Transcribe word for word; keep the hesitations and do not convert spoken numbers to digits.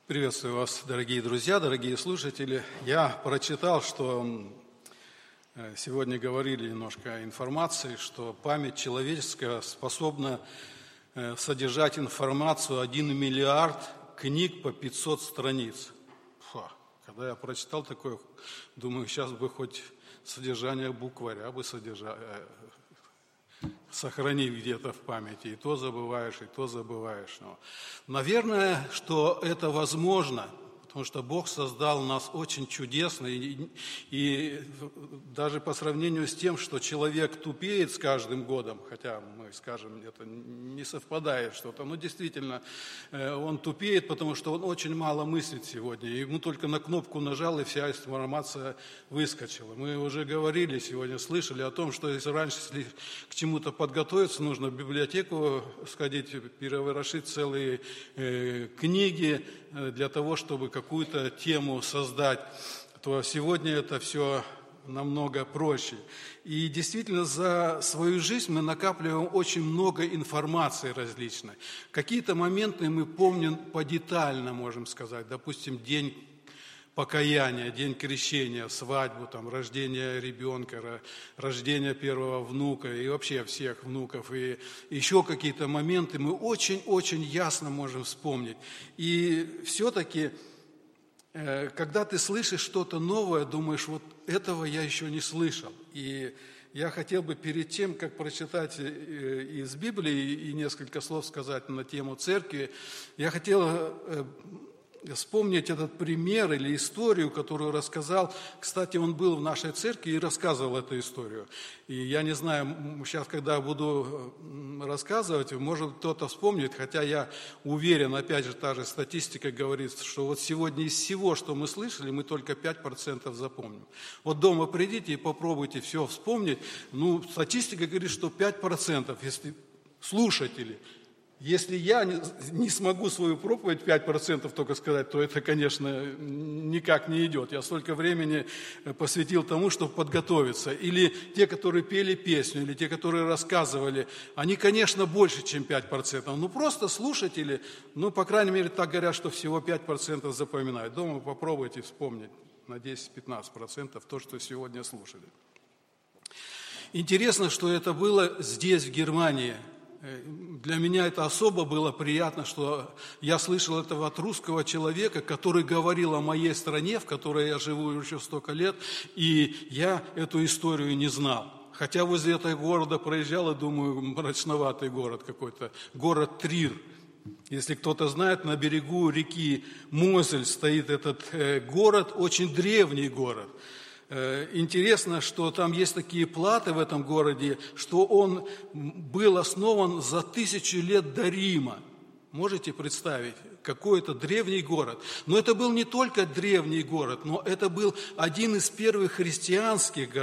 Приветствую вас, дорогие друзья, дорогие слушатели. Я прочитал, что сегодня говорили немножко о информации, что память человеческая способна содержать информацию один миллиард книг по пятьсот страниц. Фу, когда я прочитал такое, думаю, сейчас бы хоть содержание букваря бы содержать, сохранить где-то в памяти. И то забываешь, и то забываешь. Но, наверное, что это возможно, потому что Бог создал нас очень чудесно. И, и даже по сравнению с тем, что человек тупеет с каждым годом, хотя мы скажем, это не совпадает что-то, но действительно он тупеет, потому что он очень мало мыслит сегодня. Ему только на кнопку нажал, и вся информация выскочила. Мы уже говорили сегодня, слышали о том, что если раньше, если к чему-то подготовиться, нужно в библиотеку сходить, переворошить целые э, книги для того, чтобы какую-то тему создать, то сегодня это все намного проще. И действительно, за свою жизнь мы накапливаем очень много информации различной. Какие-то моменты мы помним подетально, можем сказать. Допустим, день покаяния, день крещения, свадьбу, там, рождение ребенка, рождение первого внука и вообще всех внуков. И еще какие-то моменты мы очень-очень ясно можем вспомнить. И все-таки, когда ты слышишь что-то новое, думаешь, вот этого я еще не слышал. И я хотел бы перед тем, как прочитать из Библии и несколько слов сказать на тему церкви, я хотел вспомнить этот пример или историю, которую рассказал. Кстати, он был в нашей церкви и рассказывал эту историю. И я не знаю, сейчас, когда буду рассказывать, может, кто-то вспомнит, хотя я уверен, опять же, та же статистика говорит, что вот сегодня из всего, что мы слышали, мы только пять процентов запомним. Вот дома придите и попробуйте все вспомнить. Ну, статистика говорит, что пять процентов, если слушатели. Если я не смогу свою проповедь пять процентов только сказать, то это, конечно, никак не идет. Я столько времени посвятил тому, чтобы подготовиться. Или те, которые пели песню, или те, которые рассказывали, они, конечно, больше, чем пять процентов. Ну, просто слушатели, ну, по крайней мере, так говорят, что всего пять процентов запоминают. Дома попробуйте вспомнить на десять-пятнадцать процентов то, что сегодня слушали. Интересно, что это было здесь, в Германии. Для меня это особо было приятно, что я слышал это от русского человека, который говорил о моей стране, в которой я живу уже столько лет, и я эту историю не знал. Хотя возле этого города проезжал, и думаю, мрачноватый город какой-то, город Трир. Если кто-то знает, на берегу реки Мозель стоит этот город, очень древний город. Интересно, что там есть такие платы в этом городе, что он был основан за тысячу лет до Рима. Можете представить, какой это древний город. Но это был не только древний город, но это был один из первых христианских городов.